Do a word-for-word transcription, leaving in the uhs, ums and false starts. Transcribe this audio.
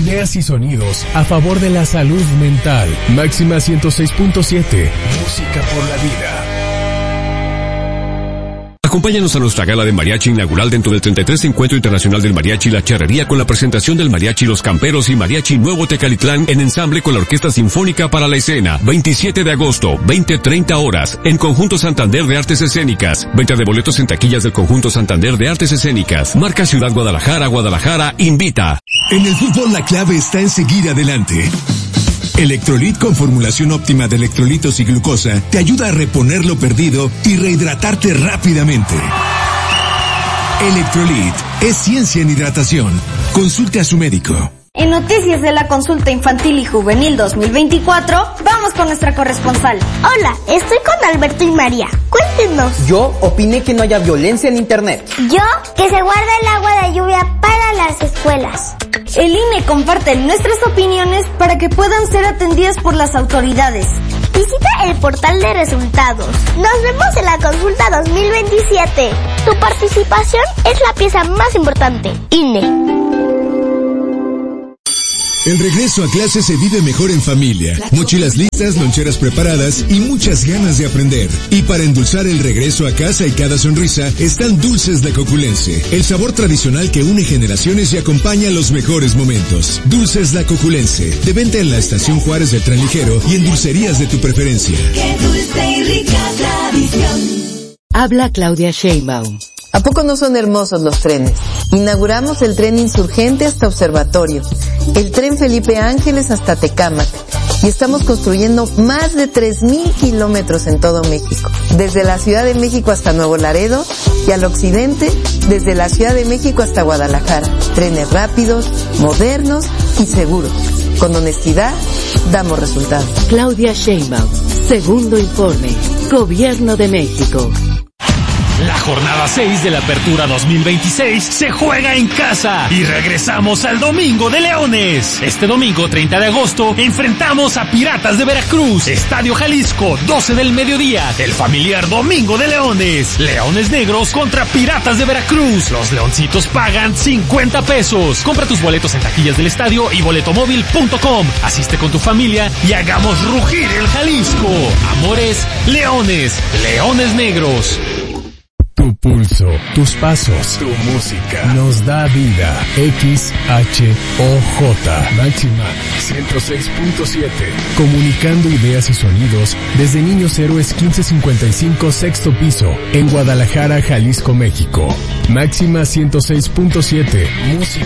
ideas y sonidos a favor de la salud mental. Máxima ciento seis punto siete, música por la vida. Acompáñanos a nuestra gala de mariachi inaugural dentro del treinta y tres Encuentro Internacional del Mariachi La Charrería con la presentación del Mariachi Los Camperos y Mariachi Nuevo Tecalitlán en ensamble con la Orquesta Sinfónica para la Escena. veintisiete de agosto, veinte treinta horas, en Conjunto Santander de Artes Escénicas. Venta de boletos en taquillas del Conjunto Santander de Artes Escénicas. Marca Ciudad Guadalajara, Guadalajara, invita. En el fútbol la clave está en seguir adelante. Electrolit con formulación óptima de electrolitos y glucosa te ayuda a reponer lo perdido y rehidratarte rápidamente. Electrolit es ciencia en hidratación. Consulte a su médico. En Noticias de la Consulta Infantil y Juvenil dos mil veinticuatro, vamos con nuestra corresponsal. Hola, estoy con Alberto y María. Cuéntenos. Yo opiné que no haya violencia en Internet. Yo, que se guarde el agua de lluvia para las escuelas. El I N E comparte nuestras opiniones para que puedan ser atendidas por las autoridades. Visita el portal de resultados. Nos vemos en la consulta dos mil veintisiete. Tu participación es la pieza más importante. I N E. El regreso a clase se vive mejor en familia. Mochilas listas, loncheras preparadas y muchas ganas de aprender. Y para endulzar el regreso a casa y cada sonrisa, están Dulces La Coculense. El sabor tradicional que une generaciones y acompaña los mejores momentos. Dulces La Coculense. De venta en la Estación Juárez del Tren Ligero y en dulcerías de tu preferencia. Qué dulce y rica tradición. Habla Claudia Sheinbaum. ¿A poco no son hermosos los trenes? Inauguramos el tren Insurgente hasta Observatorio, el tren Felipe Ángeles hasta Tecámac, y estamos construyendo más de tres mil kilómetros en todo México, desde la Ciudad de México hasta Nuevo Laredo, y al occidente, desde la Ciudad de México hasta Guadalajara. Trenes rápidos, modernos y seguros. Con honestidad, damos resultados. Claudia Sheinbaum, segundo informe, Gobierno de México. La jornada seis de la Apertura dos mil veintiséis se juega en casa y regresamos al Domingo de Leones. Este domingo treinta de agosto enfrentamos a Piratas de Veracruz, Estadio Jalisco, doce del mediodía, el familiar Domingo de Leones. Leones Negros contra Piratas de Veracruz. Los leoncitos pagan cincuenta pesos. Compra tus boletos en taquillas del estadio y boletomóvil punto com. Asiste con tu familia y hagamos rugir el Jalisco. Amores, Leones, Leones Negros. Tu pulso, tus pasos, tu música nos da vida. X H O J Máxima ciento seis punto siete. Comunicando ideas y sonidos desde Niños Héroes quince cincuenta y cinco, sexto piso, en Guadalajara, Jalisco, México. Máxima ciento seis punto siete. Música